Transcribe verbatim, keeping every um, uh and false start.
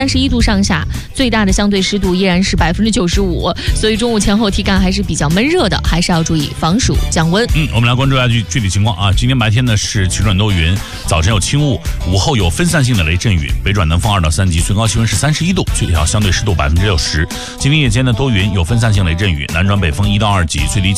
三十一度上下，最大的相对湿度依然是百分之九十五，所以中午前后体感还是比较闷热的，还是要注意防暑降温。 嗯，我们来关注一下具具体情况啊。今天白天呢是晴转多云，早晨有轻雾，午后有分散性的雷阵雨，北转南风二到三级，最高气温是三十一度，具体相对湿度百分之六十。今天夜间呢多云，有分散性雷阵雨，南转北风一到二级，最低